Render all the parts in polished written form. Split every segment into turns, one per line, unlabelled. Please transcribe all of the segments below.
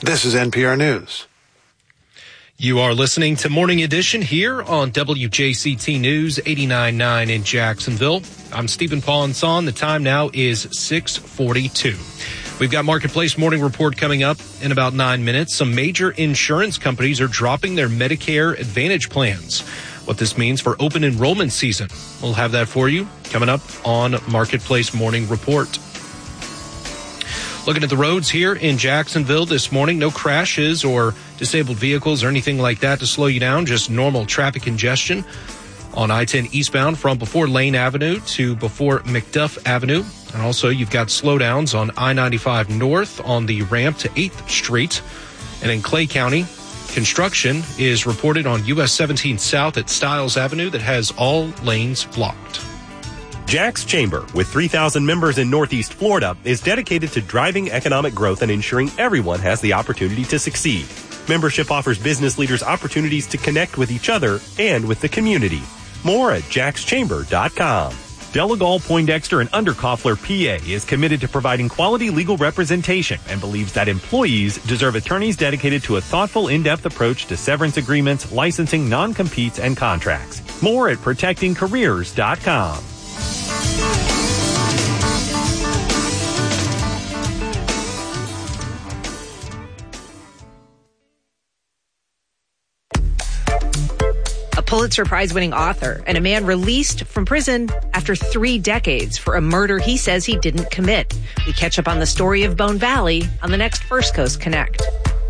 This is NPR News.
You are listening to Morning Edition here on WJCT News 89.9 in Jacksonville. I'm Stephen Paulson. The time now is 6:42. We've got Marketplace Morning Report coming up in about 9 minutes. Some major insurance companies are dropping their Medicare Advantage plans. What this means for open enrollment season. We'll have that for you coming up on Marketplace Morning Report. Looking at the roads here in Jacksonville this morning, no crashes or disabled vehicles or anything like that to slow you down, just normal traffic congestion on I-10 eastbound from before Lane Avenue to before McDuff Avenue. And also you've got slowdowns on I-95 north on the ramp to 8th Street. And in Clay County, construction is reported on US 17 south at Stiles Avenue that has all lanes blocked.
Jack's Chamber, with 3,000 members in Northeast Florida, is dedicated to driving economic growth and ensuring everyone has the opportunity to succeed. Membership offers business leaders opportunities to connect with each other and with the community. More at jackschamber.com. Delagal, Poindexter, and Underkoffler, PA, is committed to providing quality legal representation and believes that employees deserve attorneys dedicated to a thoughtful, in-depth approach to severance agreements, licensing, non-competes, and contracts. More at protectingcareers.com.
A Pulitzer Prize-winning author and a man released from prison after 3 decades for a murder he says he didn't commit. We catch up on the story of Bone Valley on the next First Coast Connect.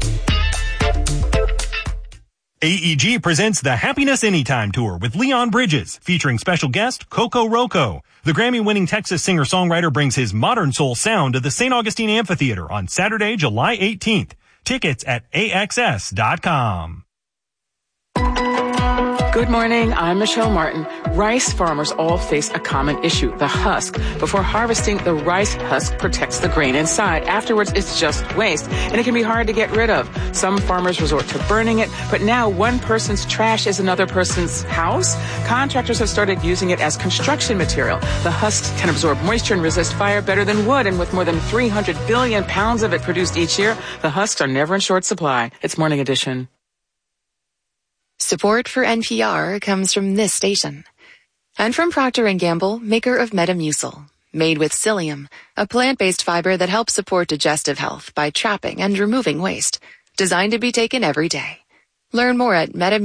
AEG presents the Happiness Anytime Tour with Leon Bridges, featuring special guest Coco Roco. The Grammy-winning Texas singer-songwriter brings his modern soul sound to the St. Augustine Amphitheater on Saturday, July 18th. Tickets at AXS.com.
Good morning, I'm Michelle Martin. Rice farmers all face a common issue, the husk. Before harvesting, the rice husk protects the grain inside. Afterwards, it's just waste, and it can be hard to get rid of. Some farmers resort to burning it, but now one person's trash is another person's house. Contractors have started using it as construction material. The husks can absorb moisture and resist fire better than wood, and with more than 300 billion pounds of it produced each year, the husks are never in short supply. It's Morning Edition.
Support for NPR comes from this station. And from Procter & Gamble, maker of Metamucil. Made with psyllium, a plant-based fiber that helps support digestive health by trapping and removing waste. Designed to be taken every day. Learn more at Metamucil.